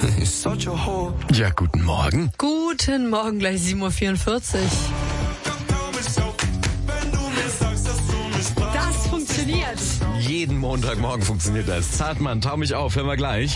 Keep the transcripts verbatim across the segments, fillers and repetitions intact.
Ja, guten Morgen. Guten Morgen, gleich sieben Uhr vierundvierzig. Das funktioniert. Jeden Montagmorgen funktioniert das. Zartmann, tau mich auf, hören wir gleich.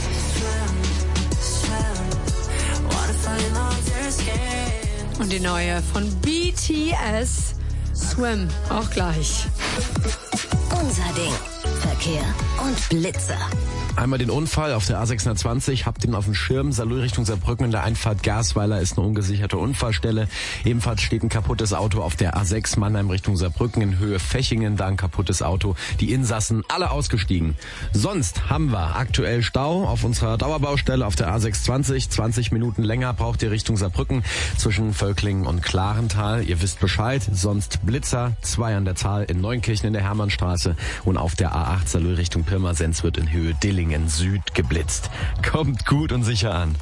Und die neue von B T S, Swim, auch gleich. Unser Ding. Verkehr und Blitzer. Einmal den Unfall auf der A sechshundertzwanzig, habt ihn auf dem Schirm. Saarlouis Richtung Saarbrücken in der Einfahrt Garsweiler ist eine ungesicherte Unfallstelle. Ebenfalls steht ein kaputtes Auto auf der A sechs Mannheim Richtung Saarbrücken in Höhe Fechingen. Da ein kaputtes Auto. Die Insassen alle ausgestiegen. Sonst haben wir aktuell Stau auf unserer Dauerbaustelle auf der A sechshundertzwanzig. zwanzig Minuten länger braucht ihr Richtung Saarbrücken zwischen Völklingen und Klarental. Ihr wisst Bescheid. Sonst Blitzer, zwei an der Zahl in Neunkirchen in der Hermannstraße und auf der A acht Saarlouis Richtung Pirmasens wird in Höhe Dillingen Süd geblitzt. Kommt gut und sicher an.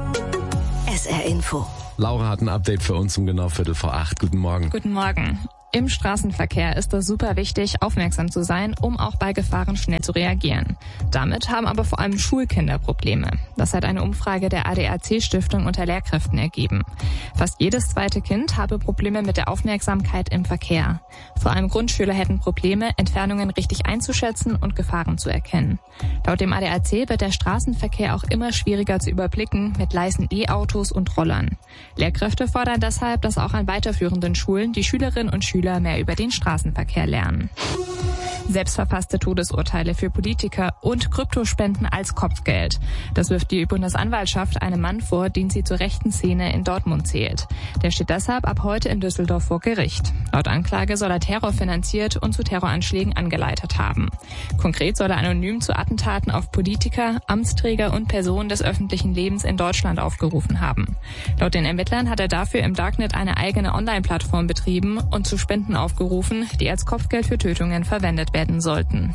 S R Info. Laura hat ein Update für uns um genau Viertel vor acht. Guten Morgen. Guten Morgen. Im Straßenverkehr ist es super wichtig, aufmerksam zu sein, um auch bei Gefahren schnell zu reagieren. Damit haben aber vor allem Schulkinder Probleme. Das hat eine Umfrage der A D A C-Stiftung unter Lehrkräften ergeben. Fast jedes zweite Kind habe Probleme mit der Aufmerksamkeit im Verkehr. Vor allem Grundschüler hätten Probleme, Entfernungen richtig einzuschätzen und Gefahren zu erkennen. Laut dem A D A C wird der Straßenverkehr auch immer schwieriger zu überblicken mit leisen E-Autos und Rollern. Lehrkräfte fordern deshalb, dass auch an weiterführenden Schulen die Schülerinnen und Schüler mehr über den Straßenverkehr lernen. Selbstverfasste Todesurteile für Politiker und Kryptospenden als Kopfgeld. Das wirft die Bundesanwaltschaft einem Mann vor, den sie zur rechten Szene in Dortmund zählt. Der steht deshalb ab heute in Düsseldorf vor Gericht. Laut Anklage soll er Terror finanziert und zu Terroranschlägen angeleitet haben. Konkret soll er anonym zu Attentaten auf Politiker, Amtsträger und Personen des öffentlichen Lebens in Deutschland aufgerufen haben. Laut den Ermittlern hat er dafür im Darknet eine eigene Online-Plattform betrieben und zu Spenden aufgerufen, die als Kopfgeld für Tötungen verwendet werden sollten.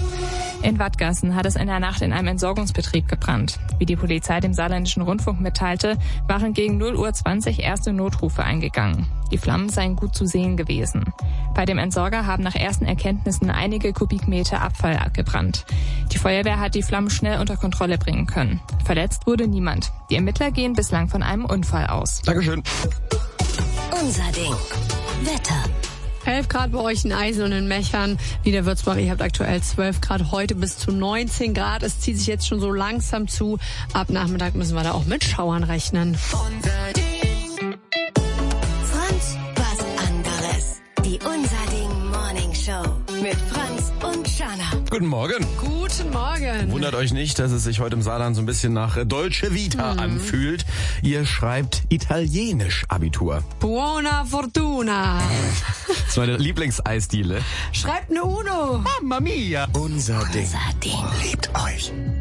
In Wattgassen hat es in der Nacht in einem Entsorgungsbetrieb gebrannt. Wie die Polizei dem Saarländischen Rundfunk mitteilte, waren gegen null Uhr zwanzig erste Notrufe eingegangen. Die Flammen seien gut zu sehen gewesen. Bei dem Entsorger haben nach ersten Erkenntnissen einige Kubikmeter Abfall abgebrannt. Die Feuerwehr hat die Flammen schnell unter Kontrolle bringen können. Verletzt wurde niemand. Die Ermittler gehen bislang von einem Unfall aus. Dankeschön. Unser Ding. Wetter. elf Grad bei euch in Eisel und in Mechern. Niederwürzbach, ihr habt aktuell zwölf Grad, heute bis zu neunzehn Grad. Es zieht sich jetzt schon so langsam zu. Ab Nachmittag müssen wir da auch mit Schauern rechnen. Unser Ding. Franz, was anderes. Die Unser Ding Morning Show mit Franz und Shana. Guten Morgen. Guten Morgen. Wundert euch nicht, dass es sich heute im Saarland so ein bisschen nach Dolce Vita mhm. anfühlt. Ihr schreibt Italienisch Abitur. Buona Fortuna. Das ist meine Lieblingseisdiele. Schreibt eine Uno. Mamma mia. Unser Ding. Unser Ding. Liebt euch.